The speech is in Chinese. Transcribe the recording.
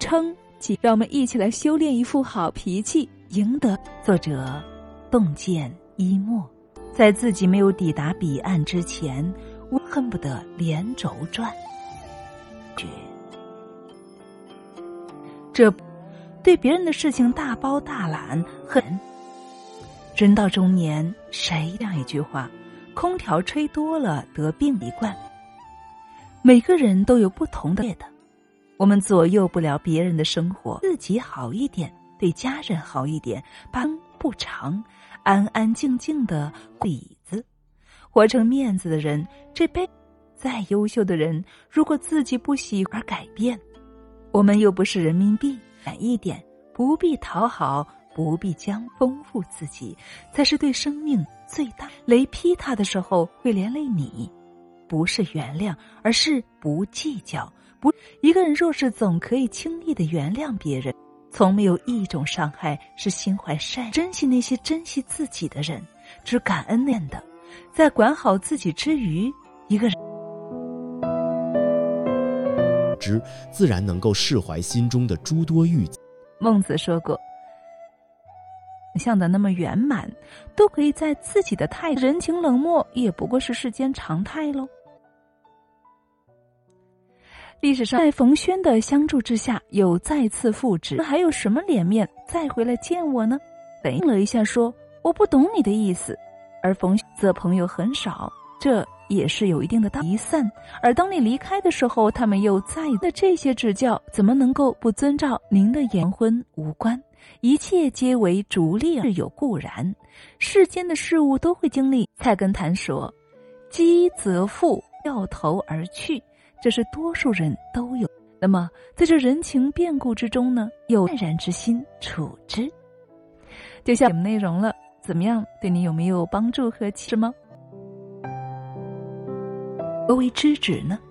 称让我们一起来修炼一副好脾气，赢得。作者洞见一墨。在自己没有抵达彼岸之前，我恨不得连轴转。这对别人的事情大包大揽，人到中年，谁这样一句话：空调吹多了得病一贯。每个人都有不同的，我们左右不了别人的生活，自己好一点，对家人好一点，不长，安安静静的椅子，活成面子的人，这辈子再优秀的人，如果自己不喜而改变，我们又不是人民币，远一点，不必讨好，不必丰富自己，才是对生命最大。雷劈他的时候会连累你，不是原谅，而是不计较。一个人若是总可以轻易地原谅别人，从没有一种伤害是心怀善，珍惜那些珍惜自己的人，只感恩的。在管好自己之余，一个人自然能够释怀心中的诸多郁结。 孟子说过，想的那么圆满，都可以在自己的态度，人情冷漠也不过是世间常态喽。历史上在冯谖的相助之下，有再次复职，还有什么脸面再回来见我呢？等了一下说，我不懂你的意思。而冯谖则朋友很少，这也是有一定的离散。而当你离开的时候，他们又再的这些指教，怎么能够不遵照您的言？婚无关，一切皆为逐利，是有固然，世间的事物都会经历。菜根谭说，饥则富，掉头而去，这是多数人都有。那么在这人情变故之中呢，有淡然之心处之。就像我们内容了，怎么样？对你有没有帮助和启示吗？何为知止呢？